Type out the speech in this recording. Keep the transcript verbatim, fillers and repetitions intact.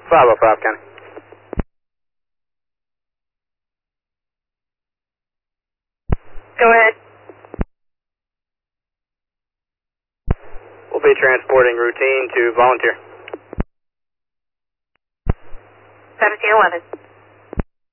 five oh five, County. Go ahead. We'll be transporting routine to volunteer. seventeen eleven.